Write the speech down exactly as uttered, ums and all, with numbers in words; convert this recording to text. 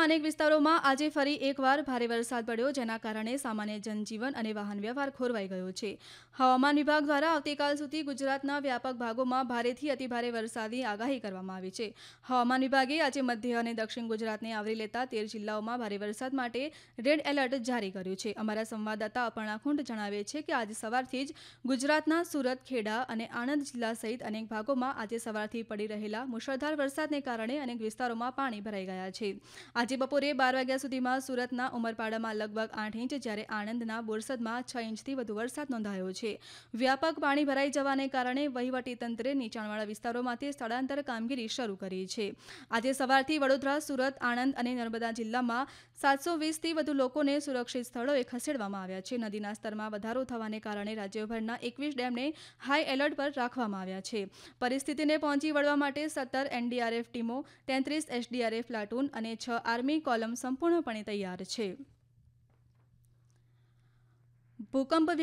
અનેક વિસ્તારોમાં આજે ફરી એકવાર ભારે વરસાદ પડ્યો, જેના કારણે સામાન્ય જનજીવન અને વાહન વ્યવહાર ખોરવાઈ ગયો છે. હવામાન વિભાગ દ્વારા આવતીકાલ સુધી ગુજરાતના વ્યાપક ભાગોમાં ભારેથી અતિભારે વરસાદની આગાહી કરવામાં આવી છે. હવામાન વિભાગે આજે મધ્ય અને દક્ષિણ ગુજરાતને આવરી લેતા તેર જિલ્લાઓમાં ભારે વરસાદ માટે રેડ એલર્ટ જારી કર્યું છે. અમારા સંવાદદાતા અપર્ણા ખુંટ જણાવે છે કે આજે સવારથી જ ગુજરાતના સુરત, ખેડા અને આણંદ જિલ્લા સહિત અનેક ભાગોમાં આજે સવારથી પડી રહેલા મુશળધાર વરસાદને કારણે અનેક વિસ્તારોમાં પાણી ભરાઈ ગયા છે. આજે બપોરે બાર વાગ્યા સુધીમાં સુરતના ઉમરપાડામાં લગભગ આઠ ઇંચ, જ્યારે આણંદના બોરસદમાં છ ઇંચથી વધુ વરસાદ નોંધાયો છે. વ્યાપક પાણી ભરાઈ જવાને કારણે વહીવટીતંત્રે નીચાણવાળા વિસ્તારોમાંથી સ્થળાંતર કામગીરી શરૂ કરી છે. આજે સવારથી વડોદરા, સુરત, આણંદ અને નર્મદા જિલ્લામાં સાતસો વીસથી વધુ લોકોને સુરક્ષિત સ્થળોએ ખસેડવામાં આવ્યા છે. નદીના સ્તરમાં વધારો થવાને કારણે રાજ્યભરના એકવીસ ડેમને હાઈ એલર્ટ પર રાખવામાં આવ્યા છે. પરિસ્થિતિને પહોંચી વળવા માટે સત્તર એનડીઆરએફ ટીમો, તેત્રીસ એસડીઆરએફ પ્લાટૂન અને છ આર્મી કોલમ સંપૂર્ણપણે તૈયાર છે. ભૂકંપ